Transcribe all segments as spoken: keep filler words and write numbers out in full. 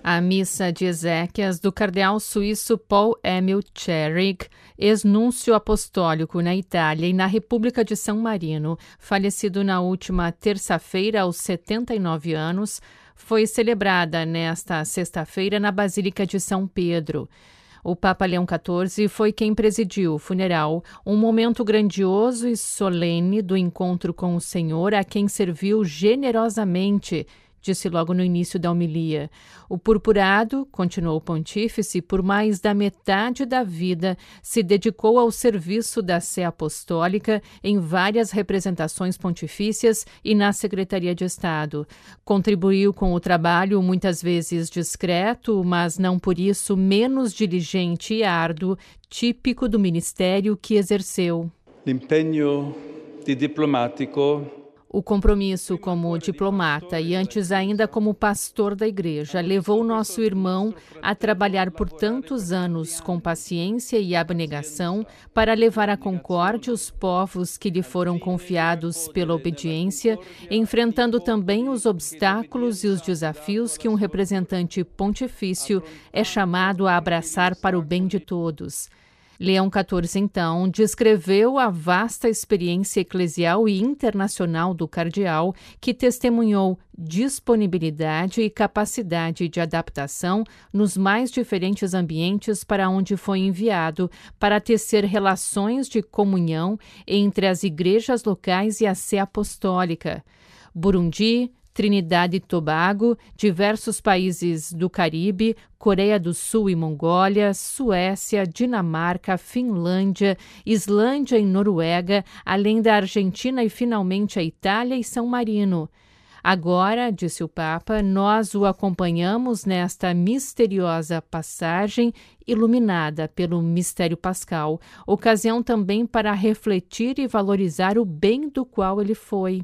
A missa de Ezequias do cardeal suíço Paul-Émile Charig, ex-núncio apostólico na Itália e na República de São Marino, falecido na última terça-feira aos setenta e nove anos, foi celebrada nesta sexta-feira na Basílica de São Pedro. O Papa Leão quatorze foi quem presidiu o funeral, um momento grandioso e solene do encontro com o Senhor, a quem serviu generosamente, disse logo no início da homilia. O purpurado, continuou o pontífice, por mais da metade da vida, se dedicou ao serviço da Sé Apostólica em várias representações pontifícias e na Secretaria de Estado. Contribuiu com o trabalho, muitas vezes discreto, mas não por isso menos diligente e árduo, típico do ministério que exerceu. L'impenno di diplomatico. O compromisso como diplomata e antes ainda como pastor da Igreja levou nosso irmão a trabalhar por tantos anos com paciência e abnegação para levar à concórdia os povos que lhe foram confiados pela obediência, enfrentando também os obstáculos e os desafios que um representante pontifício é chamado a abraçar para o bem de todos. Leão quatorze, então, descreveu a vasta experiência eclesial e internacional do cardeal, que testemunhou disponibilidade e capacidade de adaptação nos mais diferentes ambientes para onde foi enviado, para tecer relações de comunhão entre as igrejas locais e a Sé Apostólica. Burundi, Trinidade e Tobago, diversos países do Caribe, Coreia do Sul e Mongólia, Suécia, Dinamarca, Finlândia, Islândia e Noruega, além da Argentina e finalmente a Itália e São Marino. Agora, disse o Papa, nós o acompanhamos nesta misteriosa passagem iluminada pelo mistério pascal, ocasião também para refletir e valorizar o bem do qual ele foi.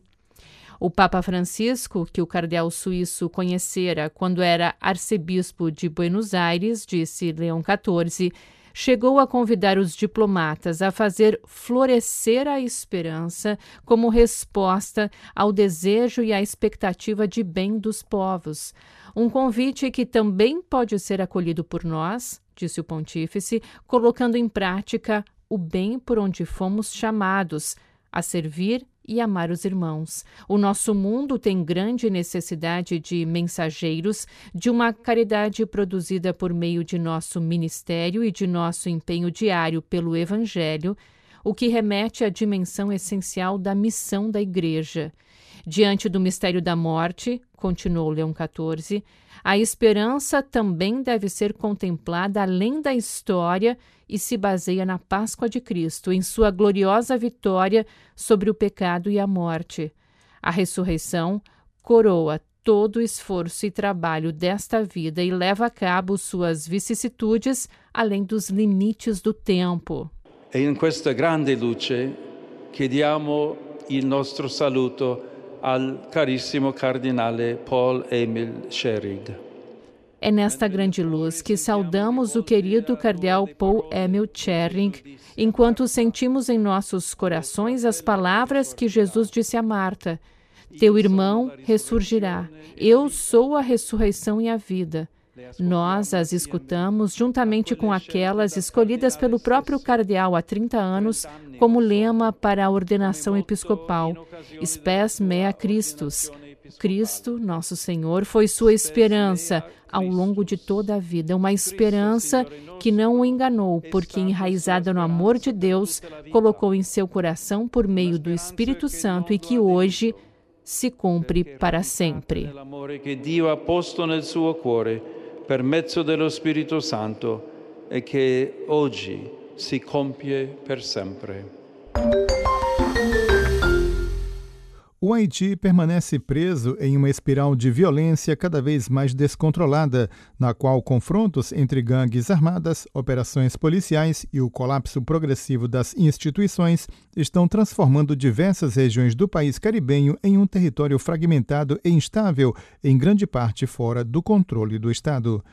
O Papa Francisco, que o cardeal suíço conhecera quando era arcebispo de Buenos Aires, disse Leão quatorze, chegou a convidar os diplomatas a fazer florescer a esperança como resposta ao desejo e à expectativa de bem dos povos. Um convite que também pode ser acolhido por nós, disse o pontífice, colocando em prática o bem por onde fomos chamados, a servir e amar os irmãos. O nosso mundo tem grande necessidade de mensageiros, de uma caridade produzida por meio de nosso ministério e de nosso empenho diário pelo Evangelho, o que remete à dimensão essencial da missão da Igreja. Diante do mistério da morte, continuou Leão quatorze, a esperança também deve ser contemplada além da história e se baseia na Páscoa de Cristo, em sua gloriosa vitória sobre o pecado e a morte. A ressurreição coroa todo o esforço e trabalho desta vida e leva a cabo suas vicissitudes além dos limites do tempo. E in questa grande luce chiediamo il nostro saluto al carissimo cardinale Paul-Émile Charig. É nesta grande luz que saudamos o querido cardeal Paul-Émile Charig, enquanto sentimos em nossos corações as palavras que Jesus disse a Marta: teu irmão ressurgirá. Eu sou a ressurreição e a vida. Nós as escutamos juntamente com aquelas escolhidas pelo próprio cardeal há trinta anos como lema para a ordenação episcopal: Spes mea Christus. Cristo, nosso Senhor, foi sua esperança ao longo de toda a vida, uma esperança que não o enganou, porque enraizada no amor de Deus, colocou em seu coração por meio do Espírito Santo e que hoje se cumpre para sempre. L'amore che Dio ha posto nel suo cuore per mezzo dello Spirito Santo e che oggi si compie per sempre. O Haiti permanece preso em uma espiral de violência cada vez mais descontrolada, na qual confrontos entre gangues armadas, operações policiais e o colapso progressivo das instituições estão transformando diversas regiões do país caribenho em um território fragmentado e instável, em grande parte fora do controle do Estado.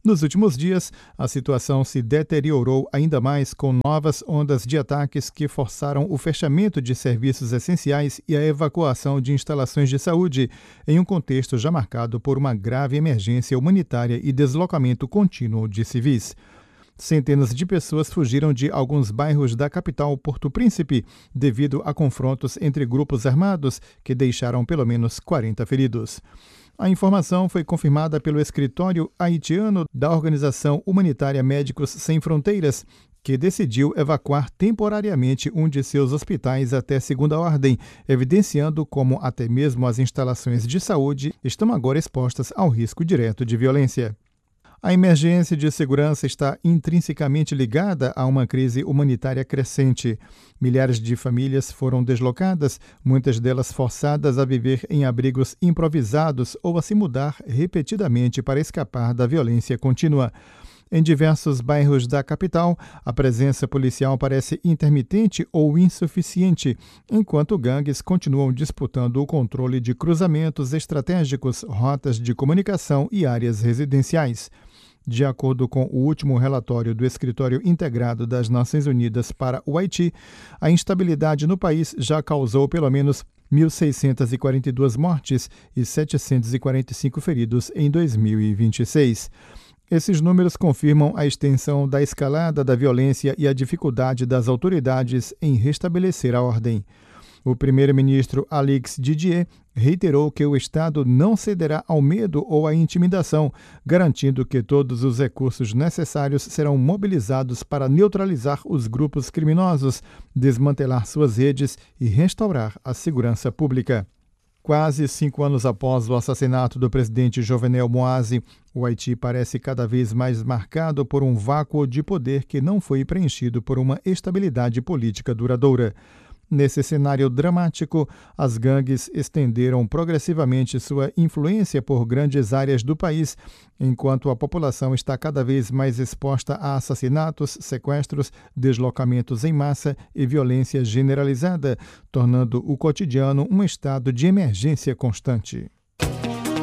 Nos últimos dias, a situação se deteriorou ainda mais com novas ondas de ataques que forçaram o fechamento de serviços essenciais e a evacuação de instalações de saúde, em um contexto já marcado por uma grave emergência humanitária e deslocamento contínuo de civis. Centenas de pessoas fugiram de alguns bairros da capital, Porto Príncipe, devido a confrontos entre grupos armados que deixaram pelo menos quarenta feridos. A informação foi confirmada pelo escritório haitiano da Organização Humanitária Médicos Sem Fronteiras, que decidiu evacuar temporariamente um de seus hospitais até segunda ordem, evidenciando como até mesmo as instalações de saúde estão agora expostas ao risco direto de violência. A emergência de segurança está intrinsecamente ligada a uma crise humanitária crescente. Milhares de famílias foram deslocadas, muitas delas forçadas a viver em abrigos improvisados ou a se mudar repetidamente para escapar da violência contínua. Em diversos bairros da capital, a presença policial parece intermitente ou insuficiente, enquanto gangues continuam disputando o controle de cruzamentos estratégicos, rotas de comunicação e áreas residenciais. De acordo com o último relatório do Escritório Integrado das Nações Unidas para o Haiti, a instabilidade no país já causou pelo menos mil seiscentas e quarenta e duas mortes e setecentos e quarenta e cinco feridos em dois mil e vinte e seis. Esses números confirmam a extensão da escalada da violência e a dificuldade das autoridades em restabelecer a ordem. O primeiro-ministro Alex Didier reiterou que o Estado não cederá ao medo ou à intimidação, garantindo que todos os recursos necessários serão mobilizados para neutralizar os grupos criminosos, desmantelar suas redes e restaurar a segurança pública. Quase cinco anos após o assassinato do presidente Jovenel Moise, o Haiti parece cada vez mais marcado por um vácuo de poder que não foi preenchido por uma estabilidade política duradoura. Nesse cenário dramático, as gangues estenderam progressivamente sua influência por grandes áreas do país, enquanto a população está cada vez mais exposta a assassinatos, sequestros, deslocamentos em massa e violência generalizada, tornando o cotidiano um estado de emergência constante.